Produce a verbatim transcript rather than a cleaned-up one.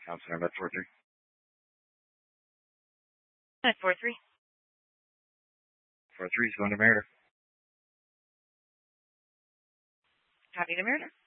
House number four three. At four three. Four three is going to Merida. Copy to Merida.